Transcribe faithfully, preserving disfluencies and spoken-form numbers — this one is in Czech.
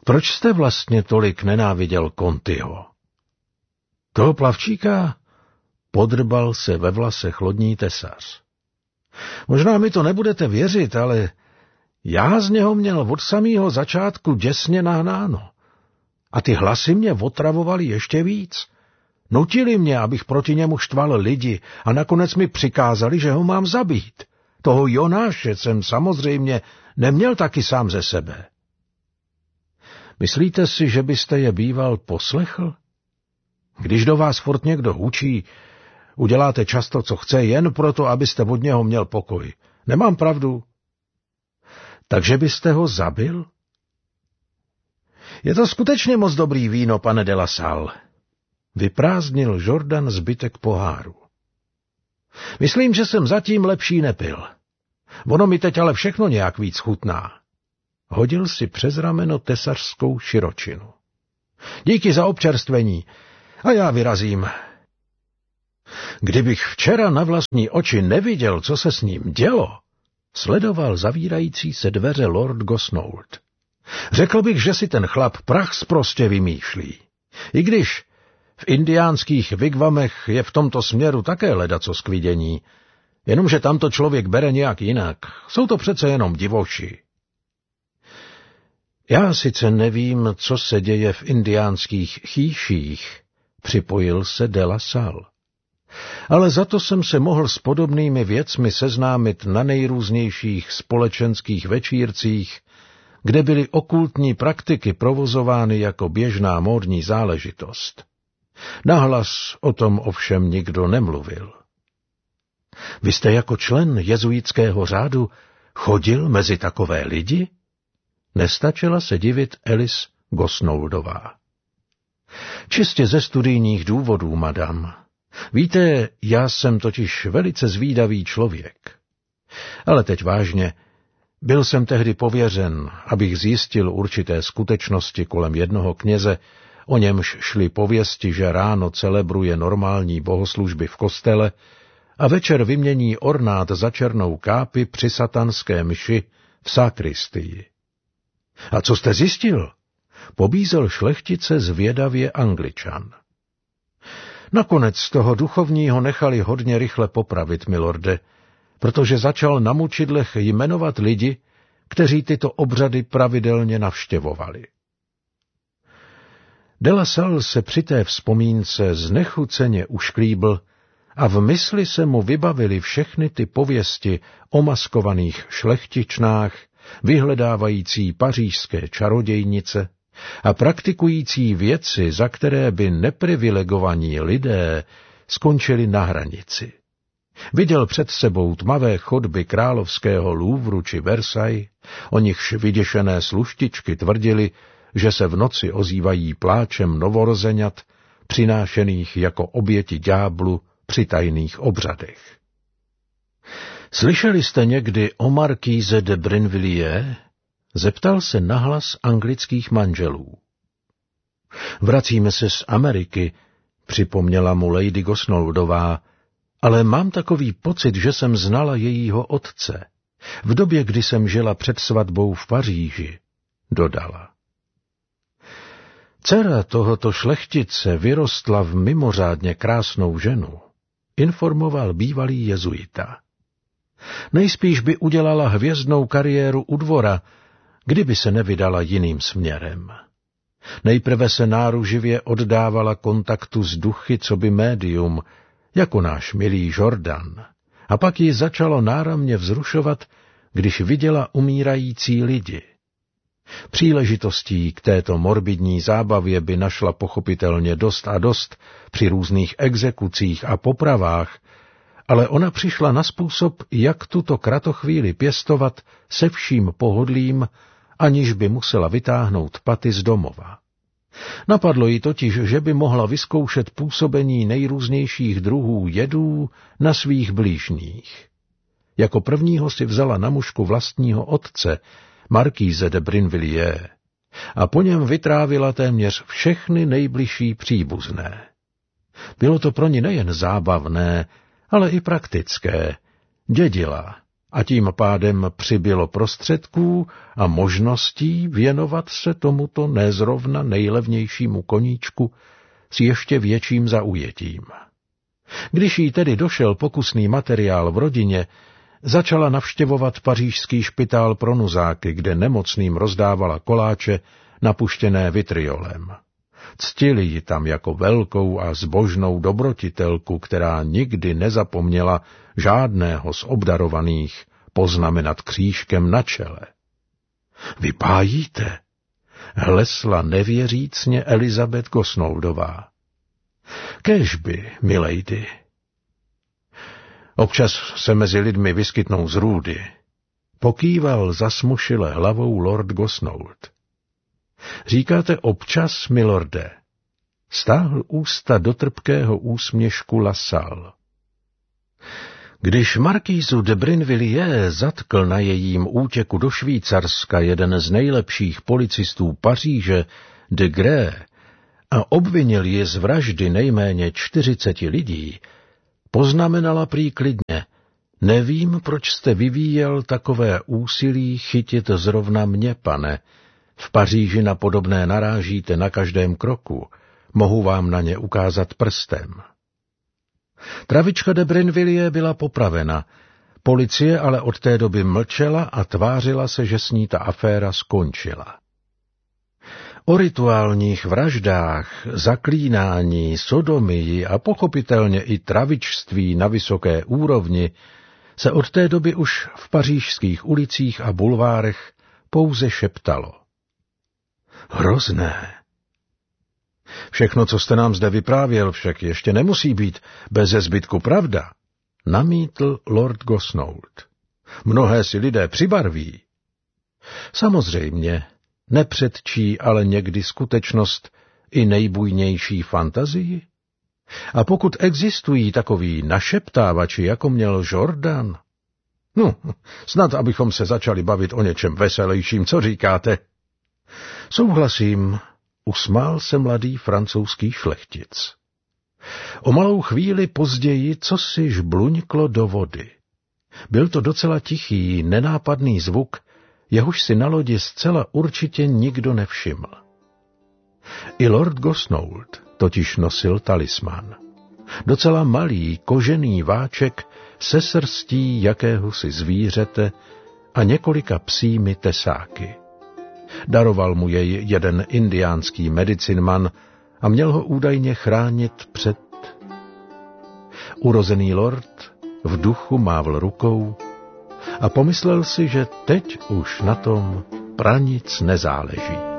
Proč jste vlastně tolik nenáviděl Contiho? Toho plavčíka? Podrbal se ve vlasech lodní tesař. Možná mi to nebudete věřit, ale já z něho měl od samého začátku děsně nahnáno. A ty hlasy mě otravovaly ještě víc. Nutili mě, abych proti němu štval lidi a nakonec mi přikázali, že ho mám zabít. Toho Jonáše jsem samozřejmě neměl taky sám ze sebe. Myslíte si, že byste je býval poslechl? Když do vás furt někdo hučí, uděláte často, co chce, jen proto, abyste od něho měl pokoj. Nemám pravdu. Takže byste ho zabil? Je to skutečně moc dobrý víno, pane de la Salle. Vyprázdnil Jordan zbytek poháru. Myslím, že jsem zatím lepší nepil. Ono mi teď ale všechno nějak víc chutná. Hodil si přes rameno tesařskou širočinu. Díky za občerstvení. A já vyrazím. Kdybych včera na vlastní oči neviděl, co se s ním dělo, sledoval zavírající se dveře lord Gosnold. Řekl bych, že si ten chlap prach sprostě vymýšlí. I když v indiánských wigwamech je v tomto směru také ledacos k vidění, jenomže tamto člověk bere nějak jinak. Jsou to přece jenom divoši. Já sice nevím, co se děje v indiánských chýších, připojil se de la Salle. Ale za to jsem se mohl s podobnými věcmi seznámit na nejrůznějších společenských večírcích, kde byly okultní praktiky provozovány jako běžná módní záležitost. Nahlas o tom ovšem nikdo nemluvil. Vy jste jako člen jezuitského řádu chodil mezi takové lidi? Nestačila se divit Alice Gosnoldová. Čistě ze studijních důvodů, madam. Víte, já jsem totiž velice zvídavý člověk. Ale teď vážně, byl jsem tehdy pověřen, abych zjistil určité skutečnosti kolem jednoho kněze, o němž šly pověsti, že ráno celebruje normální bohoslužby v kostele a večer vymění ornát za černou kápi při satanské mši v sakristii. A co jste zjistil? Pobízel šlechtice zvědavě Angličan. Nakonec z toho duchovního nechali hodně rychle popravit, milorde, protože začal na mučidlech jmenovat lidi, kteří tyto obřady pravidelně navštěvovali. De la Salle se při té vzpomínce znechuceně ušklíbl a v mysli se mu vybavily všechny ty pověsti o maskovaných šlechtičnách, vyhledávající pařížské čarodějnice a praktikující věci, za které by neprivilegovaní lidé skončili na hranici. Viděl před sebou tmavé chodby královského Louvru či Versailles, o nichž vyděšené sluštičky tvrdili, že se v noci ozývají pláčem novorozeňat, přinášených jako oběti ďáblu při tajných obřadech. Slyšeli jste někdy o markýze de Brinvilliers? Zeptal se nahlas anglických manželů. Vracíme se z Ameriky, připomněla mu lady Gosnoldová, ale mám takový pocit, že jsem znala jejího otce. V době, kdy jsem žila před svatbou v Paříži, dodala. Dcera tohoto šlechtice vyrostla v mimořádně krásnou ženu, informoval bývalý jezuita. Nejspíš by udělala hvězdnou kariéru u dvora, kdyby se nevydala jiným směrem. Nejprve se náruživě oddávala kontaktu s duchy coby médium, jako náš milý Jordan, a pak ji začalo náramně vzrušovat, když viděla umírající lidi. Příležitostí k této morbidní zábavě by našla pochopitelně dost a dost při různých exekucích a popravách, ale ona přišla na způsob, jak tuto kratochvíli pěstovat se vším pohodlím, aniž by musela vytáhnout paty z domova. Napadlo jí totiž, že by mohla vyzkoušet působení nejrůznějších druhů jedů na svých blížních. Jako prvního si vzala na mužku vlastního otce, markýze de Brinvilliers, a po něm vytrávila téměř všechny nejbližší příbuzné. Bylo to pro ní nejen zábavné, ale i praktické. Dědila, a tím pádem přibylo prostředků a možností věnovat se tomuto nezrovna nejlevnějšímu koníčku s ještě větším zaujetím. Když jí tedy došel pokusný materiál v rodině, začala navštěvovat pařížský špitál pro nuzáky, kde nemocným rozdávala koláče napuštěné vitriolem. Ctili ji tam jako velkou a zbožnou dobrotitelku, která nikdy nezapomněla žádného z obdarovaných poznamenat křížkem na čele. Vy pájíte, hlesla nevěřícně Elizabeth Gosnoldová. Kéžby, milady. Občas se mezi lidmi vyskytnou zrůdy. Pokýval zasmušile hlavou lord Gosnold. Říkáte občas, milorde. Stáhl ústa do trpkého úsměšku Lasal. Když markýzu de Brinvilliers zatkl na jejím útěku do Švýcarska jeden z nejlepších policistů Paříže, de Gré, a obvinil ji z vraždy nejméně čtyřiceti lidí, poznamenala prý klidně: nevím, proč jste vyvíjel takové úsilí chytit zrovna mě, pane. V Paříži na podobné narážíte na každém kroku. Mohu vám na ně ukázat prstem. Travička de Brinvilliers byla popravena. Policie ale od té doby mlčela a tvářila se, že s ní ta aféra skončila. O rituálních vraždách, zaklínání, sodomii a pochopitelně i travičství na vysoké úrovni se od té doby už v pařížských ulicích a bulvárech pouze šeptalo. Hrozné. Všechno, co jste nám zde vyprávěl, však ještě nemusí být beze zbytku pravda, namítl lord Gosnold. Mnohé si lidé přibarví. Samozřejmě, nepředčí ale někdy skutečnost i nejbujnější fantazii? A pokud existují takoví našeptávači, jako měl Jordan? No, snad abychom se začali bavit o něčem veselějším, co říkáte? Souhlasím, usmál se mladý francouzský šlechtic. O malou chvíli později cosi žbluňklo do vody. Byl to docela tichý, nenápadný zvuk, jehož si na lodi zcela určitě nikdo nevšiml. I lord Gosnold totiž nosil talisman. Docela malý kožený váček se srstí jakéhosi zvířete a několika psími tesáky. Daroval mu jej jeden indiánský medicinman a měl ho údajně chránit před... Urozený lord v duchu mávl rukou a pomyslel si, že teď už na tom pranic nezáleží.